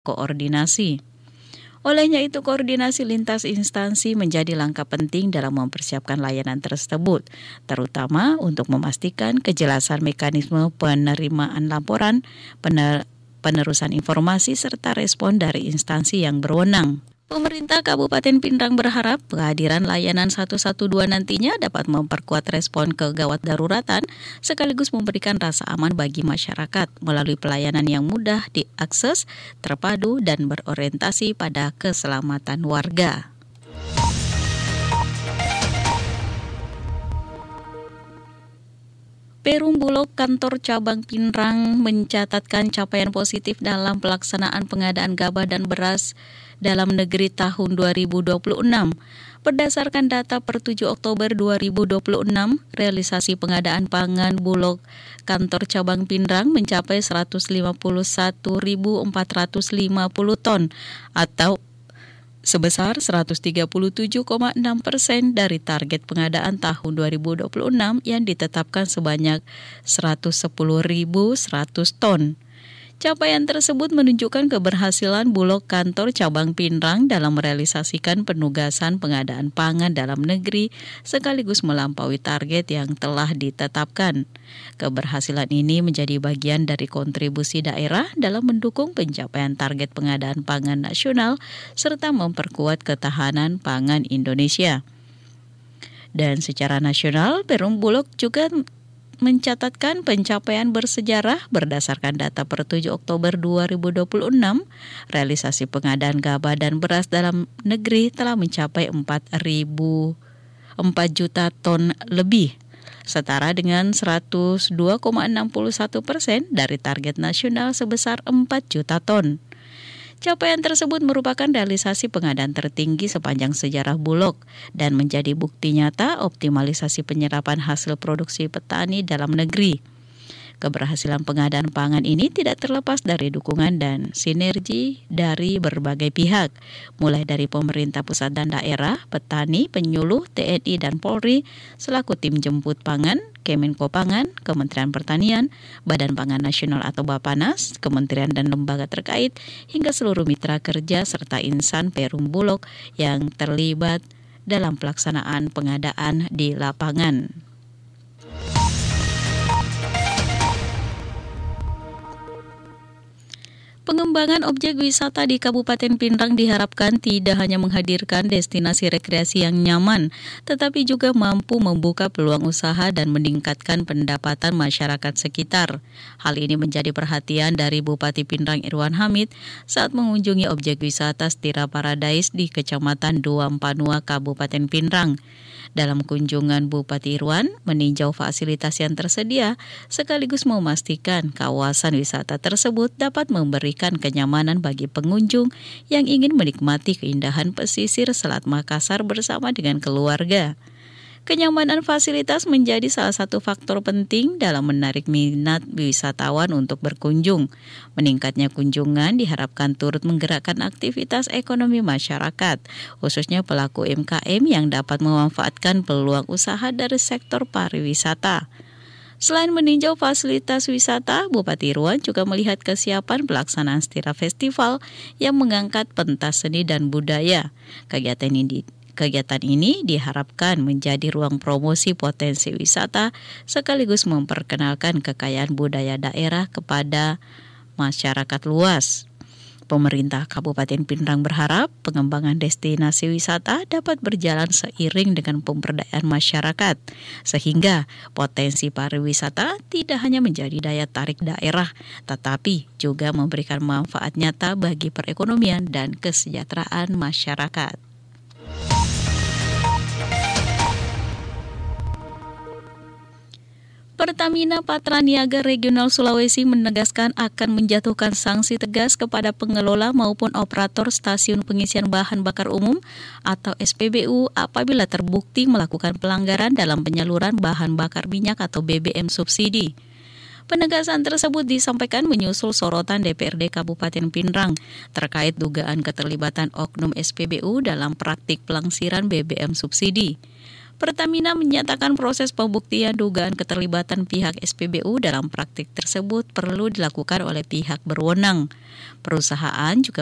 koordinasi. Olehnya itu, koordinasi lintas instansi menjadi langkah penting dalam mempersiapkan layanan tersebut, terutama untuk memastikan kejelasan mekanisme penerimaan laporan, penerusan informasi, serta respon dari instansi yang berwenang. Pemerintah Kabupaten Pindrang berharap kehadiran layanan 112 nantinya dapat memperkuat respon kegawat daruratan sekaligus memberikan rasa aman bagi masyarakat melalui pelayanan yang mudah diakses, terpadu, dan berorientasi pada keselamatan warga. Perum Bulog Kantor Cabang Pindrang mencatatkan capaian positif dalam pelaksanaan pengadaan gabah dan beras dalam negeri tahun 2026. Berdasarkan data per 7 Oktober 2026, realisasi pengadaan pangan Bulog Kantor Cabang Pindrang mencapai 151.450 ton atau sebesar 137,6% dari target pengadaan tahun 2026 yang ditetapkan sebanyak 110.100 ton. Capaian tersebut menunjukkan keberhasilan Bulog Kantor Cabang Pindrang dalam merealisasikan penugasan pengadaan pangan dalam negeri sekaligus melampaui target yang telah ditetapkan. Keberhasilan ini menjadi bagian dari kontribusi daerah dalam mendukung pencapaian target pengadaan pangan nasional serta memperkuat ketahanan pangan Indonesia. Dan secara nasional, Perum Bulog juga mencatatkan pencapaian bersejarah berdasarkan data per 7 Oktober 2026, realisasi pengadaan gabah dan beras dalam negeri telah mencapai 4 juta ton lebih, setara dengan 102,61% dari target nasional sebesar 4 juta ton. Capaian tersebut merupakan realisasi pengadaan tertinggi sepanjang sejarah Bulog dan menjadi bukti nyata optimalisasi penyerapan hasil produksi petani dalam negeri. Keberhasilan pengadaan pangan ini tidak terlepas dari dukungan dan sinergi dari berbagai pihak, mulai dari pemerintah pusat dan daerah, petani, penyuluh, TNI dan Polri, selaku tim jemput pangan, Kemenko Pangan, Kementerian Pertanian, Badan Pangan Nasional atau Bappenas, kementerian dan lembaga terkait, hingga seluruh mitra kerja serta insan Perum Bulog yang terlibat dalam pelaksanaan pengadaan di lapangan. Pengembangan objek wisata di Kabupaten Pindrang diharapkan tidak hanya menghadirkan destinasi rekreasi yang nyaman, tetapi juga mampu membuka peluang usaha dan meningkatkan pendapatan masyarakat sekitar. Hal ini menjadi perhatian dari Bupati Pindrang Irwan Hamid saat mengunjungi objek wisata Stira Paradise di Kecamatan Duampanua, Kabupaten Pindrang. Dalam kunjungan, Bupati Irwan meninjau fasilitas yang tersedia sekaligus memastikan kawasan wisata tersebut dapat memberikan kenyamanan bagi pengunjung yang ingin menikmati keindahan pesisir Selat Makassar bersama dengan keluarga. Kenyamanan fasilitas menjadi salah satu faktor penting dalam menarik minat wisatawan untuk berkunjung. Meningkatnya kunjungan diharapkan turut menggerakkan aktivitas ekonomi masyarakat, khususnya pelaku UMKM yang dapat memanfaatkan peluang usaha dari sektor pariwisata. Selain meninjau fasilitas wisata, Bupati Irwan juga melihat kesiapan pelaksanaan Stira Festival yang mengangkat pentas seni dan budaya. Kegiatan ini diharapkan menjadi ruang promosi potensi wisata sekaligus memperkenalkan kekayaan budaya daerah kepada masyarakat luas. Pemerintah Kabupaten Pindrang berharap pengembangan destinasi wisata dapat berjalan seiring dengan pemberdayaan masyarakat, sehingga potensi pariwisata tidak hanya menjadi daya tarik daerah, tetapi juga memberikan manfaat nyata bagi perekonomian dan kesejahteraan masyarakat. Pertamina Patraniaga Regional Sulawesi menegaskan akan menjatuhkan sanksi tegas kepada pengelola maupun operator stasiun pengisian bahan bakar umum atau SPBU apabila terbukti melakukan pelanggaran dalam penyaluran bahan bakar minyak atau BBM subsidi. Penegasan tersebut disampaikan menyusul sorotan DPRD Kabupaten Pindrang terkait dugaan keterlibatan oknum SPBU dalam praktik pelangsiran BBM subsidi. Pertamina menyatakan proses pembuktian dugaan keterlibatan pihak SPBU dalam praktik tersebut perlu dilakukan oleh pihak berwenang. Perusahaan juga